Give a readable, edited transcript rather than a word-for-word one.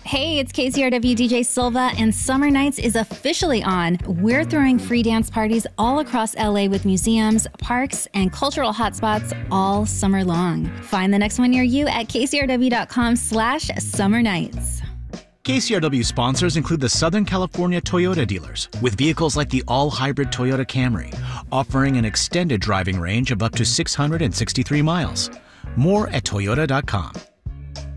Hey, it's KCRW DJ Silva, and Summer Nights is officially on. We're throwing free dance parties all across LA with museums, parks, and cultural hotspots all summer long. Find the next one near you at kcrw.com/Summer Nights. KCRW sponsors include the Southern California Toyota dealers, with vehicles like the all-hybrid Toyota Camry, offering an extended driving range of up to 663 miles. More at toyota.com.